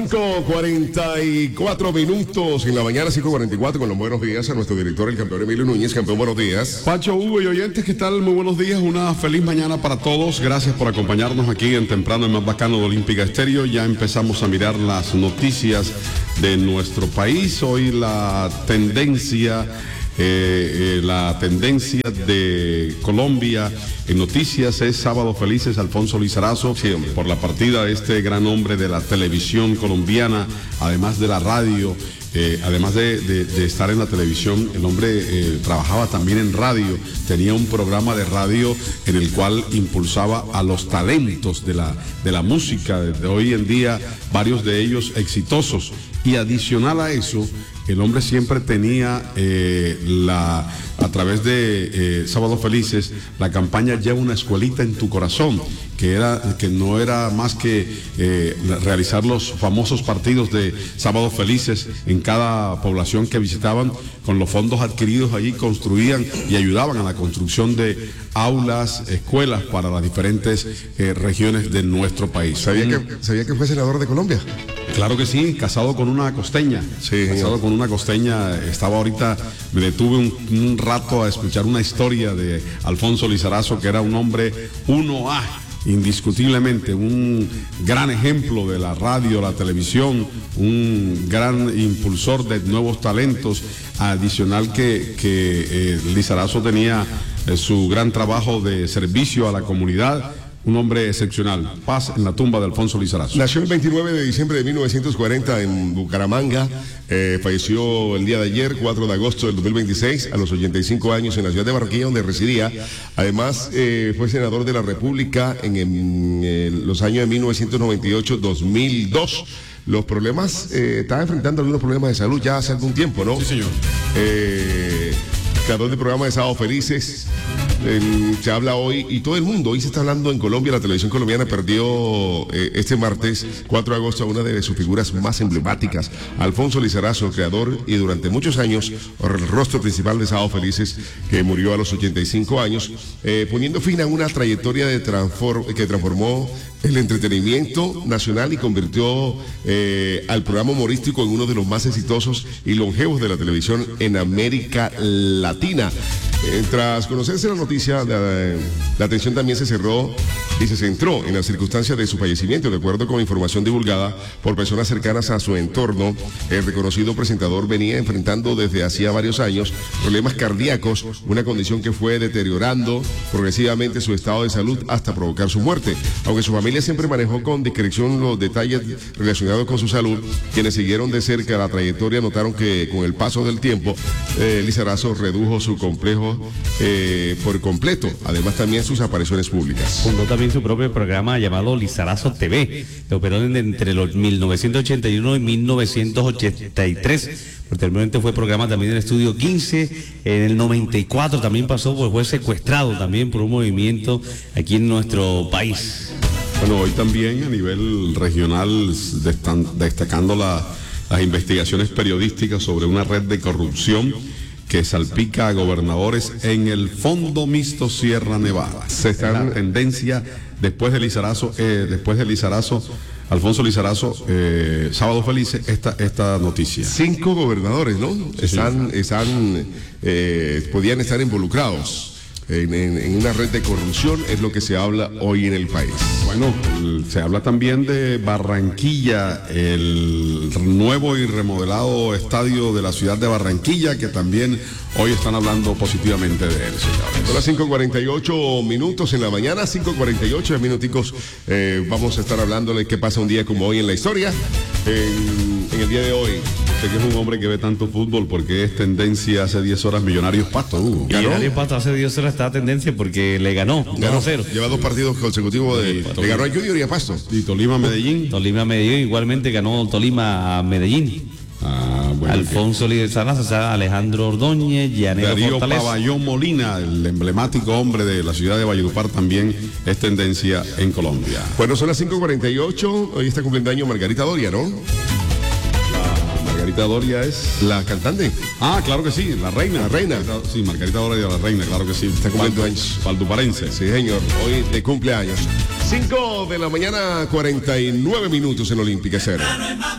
5:44 minutos en la mañana, 5:44, con los buenos días a nuestro director, el campeón Emilio Núñez. Campeón, buenos días. Pacho, Hugo y oyentes, ¿qué tal? Muy buenos días, una feliz mañana para todos. Gracias por acompañarnos aquí en Temprano, el más bacano de Olímpica Estéreo. Ya empezamos a mirar las noticias de nuestro país. Hoy la tendencia de Colombia en noticias es Sábado Felices, Alfonso Lizarazo, por la partida de este gran hombre de la televisión colombiana, además de la radio. Además de estar en la televisión, el hombre trabajaba también en radio, tenía un programa de radio en el cual impulsaba a los talentos de la música, de hoy en día varios de ellos exitosos, y adicional a eso, el hombre siempre tenía a través de Sábado Felices, la campaña Lleva una escuelita en tu corazón, que no era más que realizar los famosos partidos de Sábado Felices en cada población que visitaban. Con los fondos adquiridos allí construían y ayudaban a la construcción de aulas, escuelas para las diferentes regiones de nuestro país. ¿Sabía que fue senador de Colombia? Claro que sí, casado con una costeña. Sí, casado con una costeña. Estaba ahorita, me detuve un rato a escuchar una historia de Alfonso Lizarazo, que era un hombre 1A, indiscutiblemente, un gran ejemplo de la radio, la televisión, un gran impulsor de nuevos talentos. Adicional que Lizarazo tenía su gran trabajo de servicio a la comunidad. Un hombre excepcional. Paz en la tumba de Alfonso Lizarazo. Nació el 29 de diciembre de 1940 en Bucaramanga. Falleció el día de ayer, 4 de agosto del 2026, a los 85 años en la ciudad de Barranquilla, donde residía. Además, fue senador de la República en los años de 1998-2002. Los problemas, estaba enfrentando algunos problemas de salud ya hace algún tiempo, ¿no? Sí, señor. Creador del programa de Sábado Felices. Se habla hoy, y todo el mundo, hoy se está hablando en Colombia. La televisión colombiana perdió este martes 4 de agosto a una de sus figuras más emblemáticas, Alfonso Lizarazo, creador y durante muchos años el rostro principal de Sábado Felices, que murió a los 85 años, poniendo fin a una trayectoria que transformó el entretenimiento nacional y convirtió al programa humorístico en uno de los más exitosos y longevos de la televisión en América Latina. Tras conocerse la noticia, la atención también se centró en las circunstancias de su fallecimiento. De acuerdo con información divulgada por personas cercanas a su entorno, el reconocido presentador venía enfrentando desde hacía varios años problemas cardíacos, una condición que fue deteriorando progresivamente su estado de salud hasta provocar su muerte. Aunque su familia siempre manejó con discreción los detalles relacionados con su salud, quienes siguieron de cerca la trayectoria notaron que con el paso del tiempo, Lizarazo redujo su complejo por completo, además también sus apariciones públicas. Fundó también su propio programa llamado Lizarazo TV, que operó entre los 1981 y 1983. Posteriormente fue programa también en Estudio 15, en el 94 también pasó, pues fue secuestrado también por un movimiento aquí en nuestro país. Bueno, hoy también a nivel regional están destacando las investigaciones periodísticas sobre una red de corrupción que salpica a gobernadores en el Fondo Mixto Sierra Nevada. La tendencia después de Lizarazo, Alfonso Lizarazo, Sábado Felices, esta noticia. 5 gobernadores, ¿no? Podían estar involucrados en una red de corrupción, es lo que se habla hoy en el país. Bueno, se habla también de Barranquilla, el nuevo y remodelado estadio de la ciudad de Barranquilla, que también hoy están hablando positivamente de él, señores. Son las 5:48 minutos en la mañana, 5:48 minuticos. Vamos a estar hablando de qué pasa un día como hoy en la historia. En el día de hoy, usted que es un hombre que ve tanto fútbol, porque es tendencia hace 10 horas Millonarios Pasto, Hugo. Millonarios Pasto hace 10 horas está tendencia porque le ganó 2-0. Lleva 2 partidos consecutivos le ganó a Junior y a Pasto. Y Tolima Medellín. Tolima Medellín, igualmente ganó Tolima a Medellín. Bueno, Alfonso Lizarazo, Alejandro Ordóñez, Darío Pabellón Molina, el emblemático hombre de la ciudad de Valledupar, también es tendencia en Colombia. Bueno, son las 5:48, hoy está cumpliendo año Margarita Doria, ¿no? Margarita Doria es... La cantante. Ah, claro que sí, la reina. La reina. Sí, Margarita Doria, la reina, claro que sí. Está cumpliendo años. Valduparense. Sí, señor. Hoy de cumpleaños. 5 de la mañana, 49 minutos en Olímpica, 0.